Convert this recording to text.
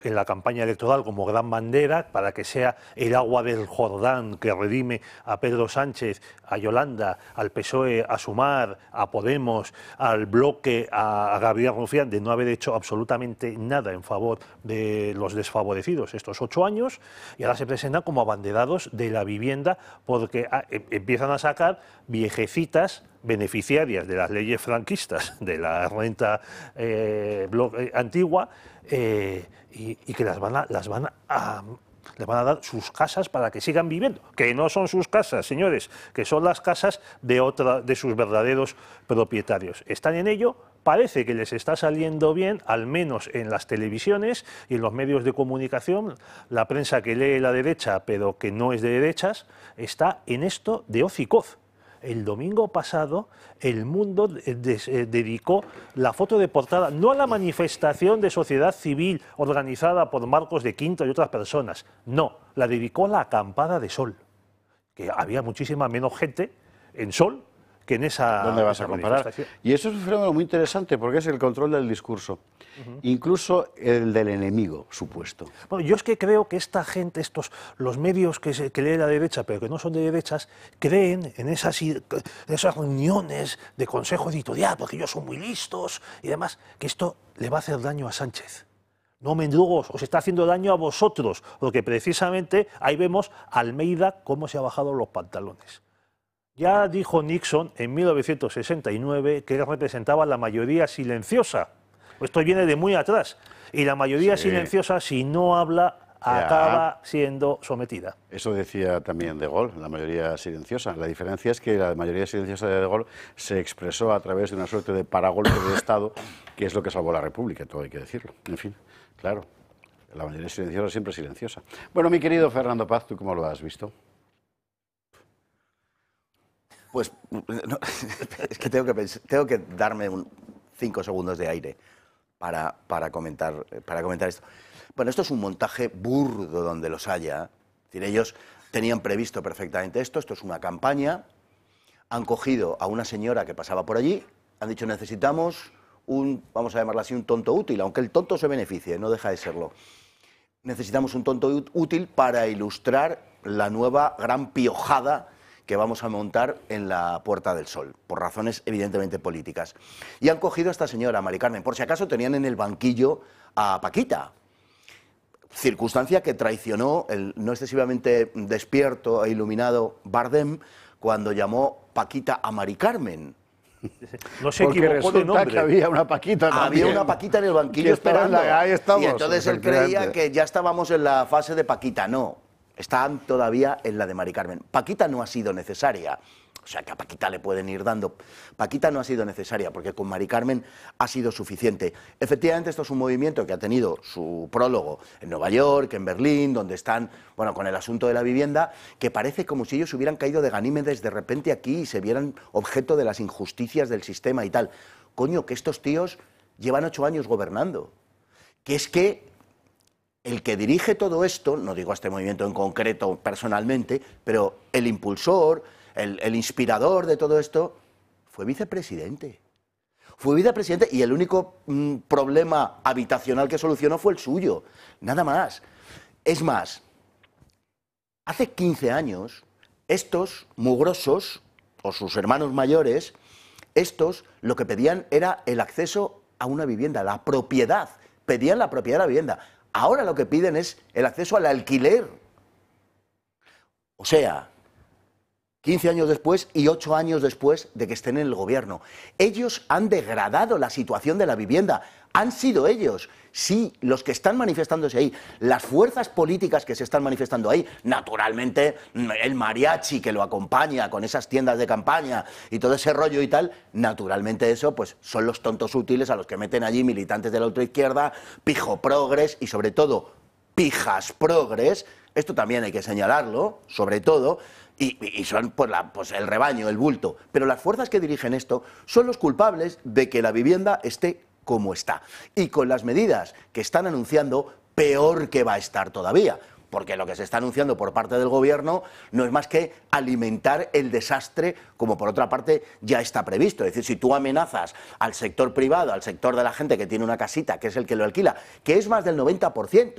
en la campaña electoral como gran bandera para que sea el agua del Jordán que redime a Pedro Sánchez, a Yolanda, al PSOE, a Sumar, a Podemos, al bloque, a Gabriel Rufián, de no haber hecho absolutamente nada en favor de los desfavorecidos estos 8 años, y ahora se presentan como abanderados de la vivienda porque empiezan a sacar viejecitas beneficiarias de las leyes franquistas, de la renta antigua, y que les van a dar sus casas para que sigan viviendo, que no son sus casas, señores, que son las casas de sus verdaderos propietarios. Están en ello, parece que les está saliendo bien, al menos en las televisiones y en los medios de comunicación. La prensa que lee la derecha, pero que no es de derechas, está en esto de hoz y coz. El domingo pasado, El Mundo dedicó la foto de portada no a la manifestación de sociedad civil organizada por Marcos de Quinto y otras personas, no, la dedicó a la acampada de Sol, que había muchísima menos gente en Sol que en esa ¿Dónde vas a comparar? Y eso es un fenómeno muy interesante porque es el control del discurso, incluso el del enemigo supuesto. Bueno, yo es que creo que esta gente, los medios que lee la derecha pero que no son de derechas, creen en esas reuniones de consejo editorial porque ellos son muy listos y demás, que esto le va a hacer daño a Sánchez. No, mendrugos, os está haciendo daño a vosotros, porque precisamente ahí vemos a Almeida cómo se ha bajado los pantalones. Ya dijo Nixon en 1969 que él representaba la mayoría silenciosa. Esto viene de muy atrás. Y la mayoría silenciosa, si no habla, acaba siendo sometida. Eso decía también De Gaulle, la mayoría silenciosa. La diferencia es que la mayoría silenciosa de Gaulle se expresó a través de una suerte de paragolpe de Estado, que es lo que salvó la República, todo hay que decirlo. En fin, claro, la mayoría silenciosa siempre silenciosa. Bueno, mi querido Fernando Paz, ¿tú cómo lo has visto? Pues no, es que tengo que darme 5 segundos de aire para comentar esto. Bueno, esto es un montaje burdo donde los haya. Es decir, ellos tenían previsto perfectamente esto es una campaña, han cogido a una señora que pasaba por allí, han dicho necesitamos vamos a llamarlo así, un tonto útil, aunque el tonto se beneficie, no deja de serlo. Necesitamos un tonto útil para ilustrar la nueva gran piojada que vamos a montar en la Puerta del Sol, por razones evidentemente políticas. Y han cogido a esta señora, Mari Carmen, por si acaso tenían en el banquillo a Paquita, circunstancia que traicionó el no excesivamente despierto e iluminado Bardem cuando llamó Paquita a Mari Carmen. No se equivocó de nombre. Que había una Paquita también. Había una Paquita en el banquillo esperando. Ahí estamos, y entonces él creía que ya estábamos en la fase de Paquita. No, están todavía en la de Mari Carmen. Paquita no ha sido necesaria. O sea, que a Paquita le pueden ir dando. Paquita no ha sido necesaria, porque con Mari Carmen ha sido suficiente. Efectivamente, esto es un movimiento que ha tenido su prólogo en Nueva York, en Berlín, donde están, bueno, con el asunto de la vivienda, que parece como si ellos hubieran caído de Ganímedes de repente aquí y se vieran objeto de las injusticias del sistema y tal. Coño, que estos tíos llevan 8 años gobernando. Que es que el que dirige todo esto, no digo a este movimiento en concreto personalmente, pero el impulsor, el inspirador de todo esto, fue vicepresidente. Fue vicepresidente y el único problema habitacional que solucionó fue el suyo, nada más. Es más, hace 15 años, estos mugrosos, o sus hermanos mayores, estos lo que pedían era el acceso a una vivienda, la propiedad. Pedían la propiedad de la vivienda. Ahora lo que piden es el acceso al alquiler. O sea, 15 años después y 8 años después de que estén en el gobierno. Ellos han degradado la situación de la vivienda. Han sido ellos, sí, los que están manifestándose ahí. Las fuerzas políticas que se están manifestando ahí, naturalmente el mariachi que lo acompaña con esas tiendas de campaña y todo ese rollo y tal, naturalmente eso pues son los tontos útiles a los que meten allí militantes de la ultraizquierda, pijo progres y sobre todo pijas progres. Esto también hay que señalarlo, sobre todo, y son pues el rebaño, el bulto. Pero las fuerzas que dirigen esto son los culpables de que la vivienda esté como está. Y con las medidas que están anunciando, peor que va a estar todavía. Porque lo que se está anunciando por parte del gobierno no es más que alimentar el desastre, como por otra parte ya está previsto. Es decir, si tú amenazas al sector privado, al sector de la gente que tiene una casita, que es el que lo alquila, que es más del 90%,